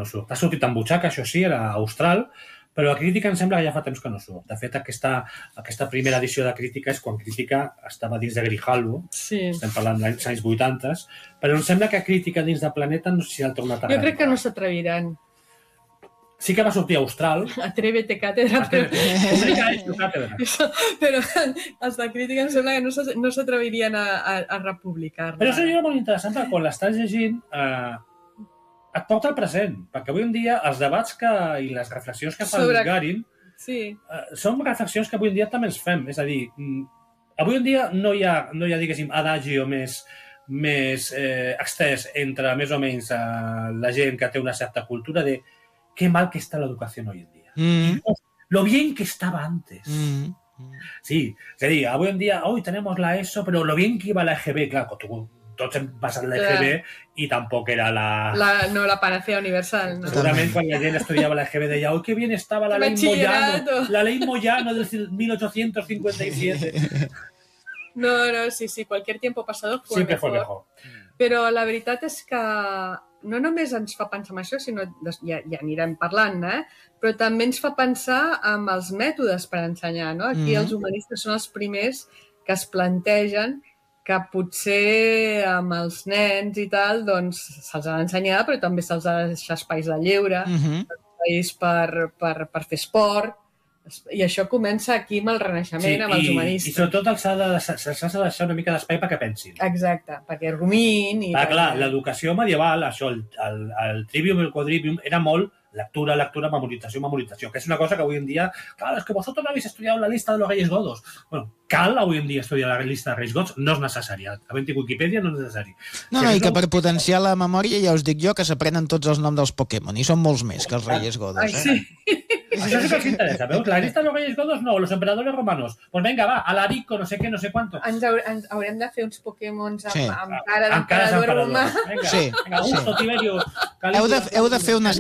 surt. Ha sortit en butxaca, això sí, era austral, però la crítica em sembla que ja fa temps que no surt. De fet, aquesta primera edició de crítica és quan crítica estava dins de Grijalbo, estem parlant dels anys 80, però em sembla que crítica dins de Planeta no sé si l'ha tornat a Jo crec que no s'atreviran. Sí que va sortir a Austral. Atrévete, càtedra. Però els de crítica em sembla que no s'atrevirien a republicar-la. Però això era molt interessant, perquè quan l'estàs llegint et porta al present, perquè avui en dia els debats i les reflexions que fa el Garin són reflexions que avui en dia també ens fem. És a dir, avui en dia no hi ha diguéssim, adagio més extès entre més o menys la gent que té una certa cultura de qué mal que está la educación hoy en día. Lo bien que estaba antes. Sí, és a dir, avui en dia, hoy tenemos la ESO, pero lo bien que iba la EGB, clar, tots hem passat la EGB i tampoc era la panacea universal. No? Segurament quan la gent estudiava la EGB deia, oi, que bien estava la ley Moyano del 1857. No, sí, cualquier tiempo pasado fue Siempre fue mejor. Però la veritat és que no només ens fa pensar en això, sinó ja anirem parlant, però també ens fa pensar en els mètodes per ensenyar. No? Aquí els humanistes són els primers que es plantegen que potser amb els nens i tal doncs se'ls ha d'ensenyar, però també se'ls ha de deixar espais de lleure, espais per fer esport. I això comença aquí amb el Renaixement, amb els humanistes. I sobretot s'ha de deixar una mica d'espai perquè pensin. Exacte, perquè rumin. Clar, l'educació medieval, això, el trivium i el quadrivium, era molt lectura, memorització, que és una cosa que avui en dia, claro, es que vosotros no habéis estudiado la lista de los Reyes Godos. Bueno, cal avui en dia estudiar la lista de Reis Godos? No és necessari. Havent-hi Wikipedia no és necessari. No, i que per potenciar la memòria ja us dic jo que s'aprenen tots els noms dels Pokémon, i són molts més que els Reyes Godos. Sí. Això sí que els interessa, veus? La lista de los Reyes Godos no, los emperadores romanos. Pues venga, va, Alarico, no sé què, no sé quanto. Haurem de fer uns Pokémons amb cara d'emperador romà. Venga, Augusto, Tiberio... Heu de fer unes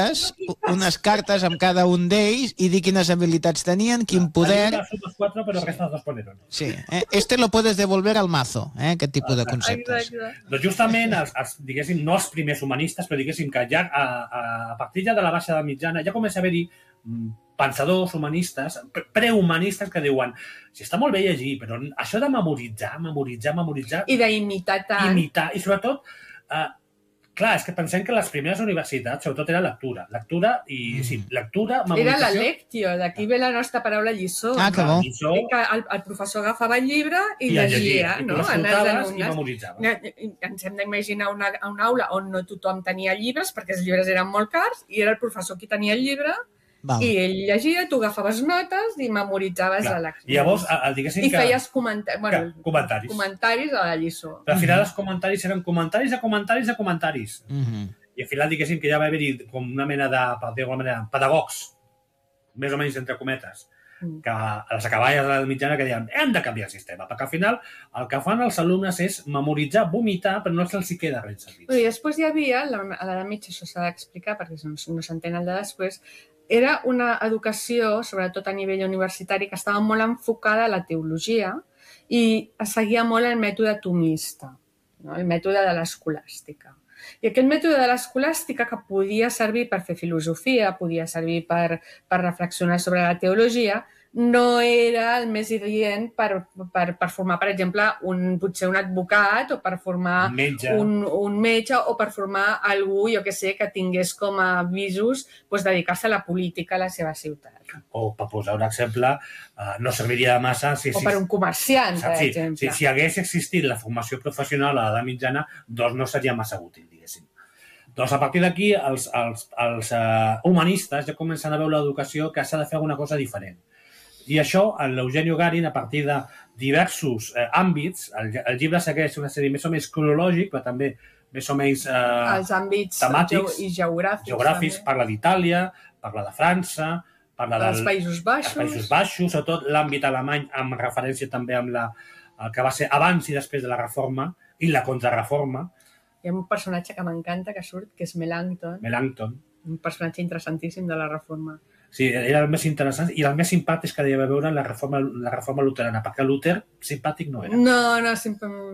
cartes amb cada un d'ells i dir quines habilitats tenien, quin poder... Los cuatro, pero restas dos poneron. Sí, este lo puedes devolver al mazo, aquest tipus de conceptes. Doncs justament, diguéssim, no els primers humanistes, però diguéssim que ja a partir de la baixa de mitjana ja comença a haver-hi pensadors humanistes, prehumanistes que diuen, si està molt bé llegir, però això de memoritzar... I d'imitar tant. Imitar, i sobretot... Clar, és que pensem que les primeres universitats, sobretot, era lectura. Lectura, memorització... Era la lectio, d'aquí ve la nostra paraula lliçó. Que bo. El professor agafava el llibre i llegia. I tu l'escoltaves i memoritzaves. Ens hem d'imaginar una aula on no tothom tenia llibres, perquè els llibres eren molt cars, i era el professor qui tenia el llibre, i ell llegia, tu agafaves notes i memoritzaves la lecció. I llavors, diguéssim que... I feies comentaris a la lliçó. Però al final els comentaris eren comentaris de comentaris de comentaris. I al final, diguéssim, que ja va haver-hi com una mena de, per dir-ho d'alguna manera, pedagogs, més o menys entre cometes, que a les acaballes de la mitjana que deien hem de canviar el sistema, perquè al final el que fan els alumnes és memoritzar, vomitar, però no se'ls queda res servit. I després hi havia, a l'edat mitja això s'ha d'explicar perquè no s'entén el de després, era una educació, sobretot a nivell universitari, que estava molt enfocada a la teologia i es seguia molt el mètode tomista, no? El mètode de l'escolàstica. I aquest mètode de l'escolàstica que podia servir per fer filosofia, podia servir per reflexionar sobre la teologia, no era el més adient per formar, per exemple, potser un advocat o per formar un metge o per formar algú, jo que sé, que tingués com a visos dedicar-se a la política a la seva ciutat. O, per posar un exemple, no serviria de massa... O per un comerciant, per exemple. Si hagués existit la formació professional a l'edat mitjana, doncs no seria massa útil, diguéssim. Doncs a partir d'aquí, els humanistes ja comencen a veure l'educació que s'ha de fer alguna cosa diferent. I això, l'Eugenio Garin, a partir de diversos àmbits, el llibre segueix una sèrie més o menys cronològic, però també més o menys els àmbits temàtics i geogràfics. Parla d'Itàlia, parla de França, parla dels Països Baixos, sobretot l'àmbit alemany, amb referència també amb el que va ser abans i després de la reforma i la contrarreforma. Hi ha un personatge que m'encanta que surt, que és Melanchthon. Un personatge interessantíssim de la reforma. Sí, era el més interessant i el més simpàtic que devia veure en la reforma luterana, perquè Luter simpàtic no era.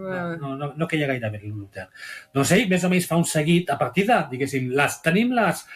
No queia gaire bé Luter. Doncs ell més o menys fa un seguit, a partir de, diguéssim, tenim les